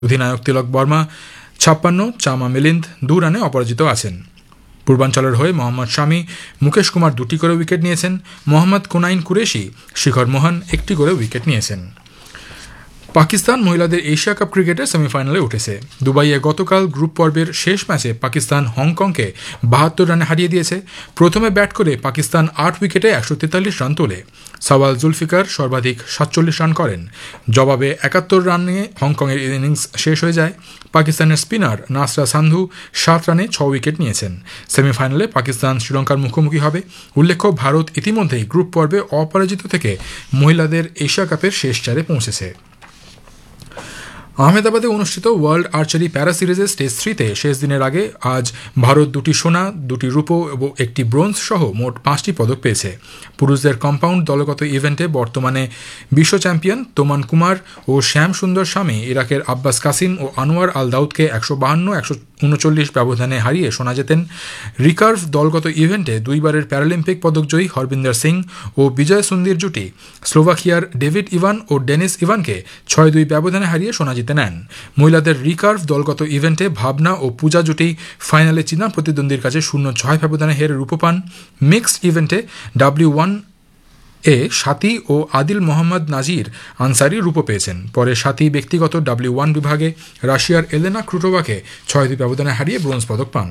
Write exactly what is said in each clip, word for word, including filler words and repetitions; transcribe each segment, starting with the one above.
অধিনায়ক তিলক বর্মা ছাপ্পান্ন, চামা মিলিন্দ দু রানে অপরাজিত আছেন। পূর্বাঞ্চলের হয়ে মোহাম্মদ শামি, মুকেশ কুমার দুটি করে উইকেট নিয়েছেন। মোহাম্মদ কুনাইন কুরেশি, শিখর মোহন একটি করে উইকেট নিয়েছেন। পাকিস্তান মহিলাদের এশিয়া কাপ ক্রিকেটের সেমিফাইনালে উঠেছে। দুবাইয়ে গতকাল গ্রুপ পর্বের শেষ ম্যাচে পাকিস্তান হংকংকে বাহাত্তর রানে হারিয়ে দিয়েছে। প্রথমে ব্যাট করে পাকিস্তান আট উইকেটে একশো তেতাল্লিশ রান তোলে। সাওয়াল জুলফিকার সর্বাধিক সাতচল্লিশ রান করেন। জবাবে একাত্তর রানে হংকংয়ের ইনিংস শেষ হয়ে যায়। পাকিস্তানের স্পিনার নাসরা সান্ধু সাত রানে ছ উইকেট নিয়েছেন। সেমিফাইনালে পাকিস্তান শ্রীলঙ্কার মুখোমুখি হবে। উল্লেখ্য, ভারত ইতিমধ্যেই গ্রুপ পর্বে অপরাজিত থেকে মহিলাদের এশিয়া কাপের শেষ চারে পৌঁছেছে। আহমেদাবাদে অনুষ্ঠিত ওয়ার্ল্ড আর্চারি প্যারা সিরিজের স্টেজ থ্রিতে শেষ দিনের আগে আজ ভারত দুটি সোনা, দুটি রূপো এবং একটি ব্রোঞ্জ সহ মোট পাঁচটি পদক পেয়েছে। পুরুষদের কম্পাউন্ড দলগত ইভেন্টে বর্তমানে বিশ্ব চ্যাম্পিয়ন তোমান কুমার ও শ্যাম সুন্দর স্বামী ইরাকের আব্বাস কাসিম ও আনোয়ার আল দাউদকে একশো বাহান্ন একশো উনচল্লিশ ব্যবধানে হারিয়ে সোনা জেতেন। রিকার্ভ দলগত ইভেন্টে দুইবারের প্যারালিম্পিক পদকজয়ী হরবিন্দর সিং ও বিজয় সুন্দর জুটি স্লোভাকিয়ার ডেভিড ইভান ও ডেনিস ইভানকে ছয় দুই ব্যবধানে হারিয়ে সোনা জিতে নেন। মহিলাদের রিকার্ভ দলগত ইভেন্টে ভাবনা ও পূজা জুটি ফাইনালে চীনা প্রতিদ্বন্দ্বীর কাছে শূন্য ছয় ব্যবধানে হেরে রূপ পান। মিক্সড ইভেন্টে ডাব্লিউ ওয়ান এ সাথী ও আদিল মোহাম্মদ নাজির আনসারি রূপ পেয়েছেন। পরে সাথী ব্যক্তিগত ডাব্লিউ ওয়ান বিভাগে রাশিয়ার এলেনা ক্রুটোভাকে ছয় দুই ব্যবধানে হারিয়ে ব্রোঞ্জ পদক পান।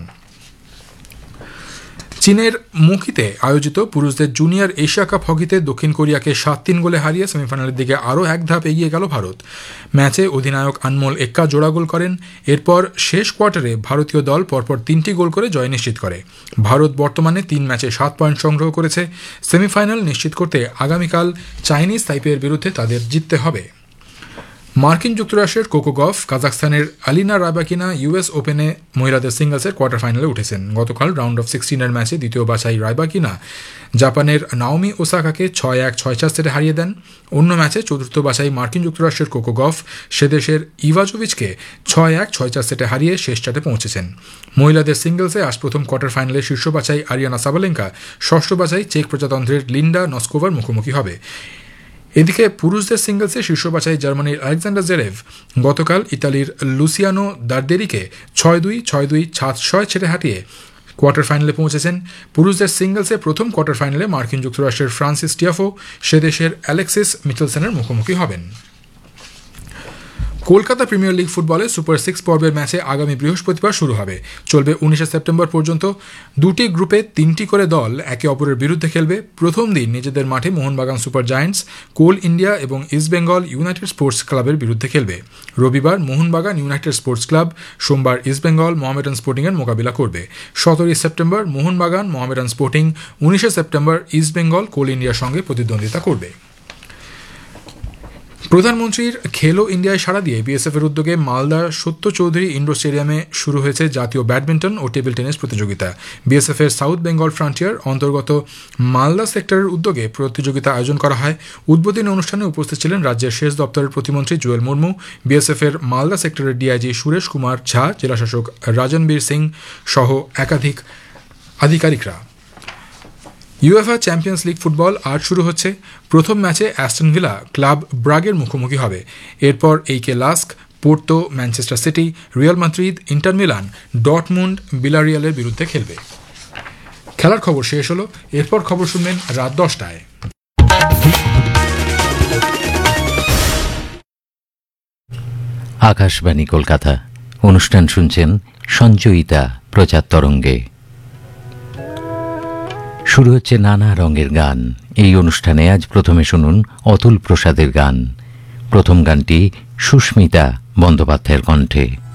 চীনের মুকিতে আয়োজিত পুরুষদের জুনিয়র এশিয়া কাপ হকিতে দক্ষিণ কোরিয়াকে সাত তিন গোলে হারিয়ে সেমিফাইনালের দিকে আরও এক ধাপ এগিয়ে গেল ভারত। ম্যাচে অধিনায়ক আনমোল এক্কা জোড়া গোল করেন। এরপর শেষ কোয়ার্টারে ভারতীয় দল পরপর তিনটি গোল করে জয় নিশ্চিত করে। ভারত বর্তমানে তিন ম্যাচে সাত পয়েন্ট সংগ্রহ করেছে। সেমিফাইনাল নিশ্চিত করতে আগামীকাল চাইনিজ তাইপের বিরুদ্ধে তাদের জিততে হবে। মার্কিন যুক্তরাষ্ট্রের কোকো গফ কাজাখস্তানের আলিনা রাইবাকিনা ইউএস ওপেনে মহিলাদের সিঙ্গলসের কোয়ার্টার ফাইনালে উঠেছেন। গতকাল রাউন্ড অফ সিক্সটিনের ম্যাচে দ্বিতীয় বাছাই রাইবাকিনা জাপানের নাওমি ওসাকাকে ছয় এক ছয় চার সেটে হারিয়ে দেন। অন্য ম্যাচে চতুর্থ বাছাই মার্কিন যুক্তরাষ্ট্রের কোকো গফ সে দেশের ইভাজোভিচকে ছয় এক ছয় চার সেটে হারিয়ে শেষ চারে পৌঁছেছেন। মহিলাদের সিঙ্গলসে আজ প্রথম কোয়ার্টার ফাইনালে শীর্ষ বাছাই আরিয়ানা সাবালেঙ্কা ষষ্ঠ বাছাই চেক প্রজাতন্ত্রের লিন্ডা নস্কোভার মুখোমুখি হবে। এদিকে পুরুষদের সিঙ্গলসে শীর্ষ বাছাই জার্মানির আলেকজান্ডার জেরেভ গতকাল ইতালির লুসিয়ানো দারদেরিকে ছয় দুই ছয় দুই সাত ছয় ছেড়ে হাঁটিয়ে কোয়ার্টার ফাইনালে পৌঁছেছেন। পুরুষদের সিঙ্গলসে প্রথম কোয়ার্টার ফাইনালে মার্কিন যুক্তরাষ্ট্রের ফ্রান্সিস টিয়াফো সে দেশের অ্যালেক্সিস মিচেলসনের মুখোমুখি হবেন। কলকাতা প্রিমিয়ার লিগ ফুটবলে সুপার সিক্স পর্বের ম্যাচে আগামী বৃহস্পতিবার শুরু হবে। চলবে উনিশে সেপ্টেম্বর পর্যন্ত। দুটি গ্রুপে তিনটি করে দল একে অপরের বিরুদ্ধে খেলবে। প্রথম দিন নিজেদের মাঠে মোহনবাগান সুপার জায়ান্টস, কোল ইন্ডিয়া এবং ইস্টবেঙ্গল ইউনাইটেড স্পোর্টস ক্লাবের বিরুদ্ধে খেলবে। রবিবার মোহনবাগান ইউনাইটেড স্পোর্টস ক্লাব, সোমবার ইস্টবেঙ্গল মোহামেডান স্পোর্টিংয়ের মোকাবিলা করবে। সতেরোই সেপ্টেম্বর মোহনবাগান মোহামেডান স্পোর্টিং, উনিশে সেপ্টেম্বর ইস্টবেঙ্গল কোল ইন্ডিয়ার সঙ্গে প্রতিদ্বন্দ্বিতা করবে। প্রধানমন্ত্রীর খেলো ইন্ডিয়ায় সাড়া দিয়ে বিএসএফ এর উদ্যোগে মালদা সত্য চৌধুরী ইন্ডোর স্টেডিয়ামে শুরু হয়েছে জাতীয় ব্যাডমিন্টন ও টেবিল টেনিস প্রতিযোগিতা। বিএসএফ এর সাউথ বেঙ্গল ফ্রন্টিয়ার অন্তর্গত মালদা সেক্টরের উদ্যোগে প্রতিযোগিতা আয়োজন করা হয়। উদ্বোধনী অনুষ্ঠানে উপস্থিত ছিলেন রাজ্যের সেচ দপ্তরের প্রতিমন্ত্রী জুয়েল মুর্মু, বিএসএফ এর মালদা সেক্টরের ডিআইজি সুরেশ কুমার ঝা, জেলাশাসক রাজনবীর সিং সহ একাধিক আধিকারিকরা। ইউএফএ চ্যাম্পিয়ন্স লিগ ফুটবল আজ শুরু হচ্ছে। প্রথম ম্যাচে অ্যাস্টন ভিলা ক্লাব ব্রাগের মুখোমুখি হবে। এরপর এইকে লাস্ক, Porto, Manchester city, Real Madrid, inter Milan, Dortmund, বিলারিয়ালের বিরুদ্ধে খেলবে। খেলার খবর শেষ হলো। এরপর খবর শুনবেন রাত দশটায়। আকাশবাণী কলকাতা, অনুষ্ঠান শুনছেন সঞ্চয়িতা প্রচার তরঙ্গে। শুরু হচ্ছে নানা রঙের গান। এই অনুষ্ঠানে আজ প্রথমে শুনুন অতুল প্রসাদের গান। প্রথম গানটি সুস্মিতা বন্দ্যোপাধ্যায়ের কণ্ঠে।